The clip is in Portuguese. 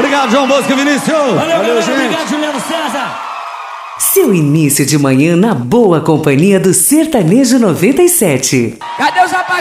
Obrigado, João Bosco e Vinícius. Valeu, gente. Obrigado, Juliano César. Seu início de manhã na boa companhia do Sertanejo 97. Cadê os rapazes?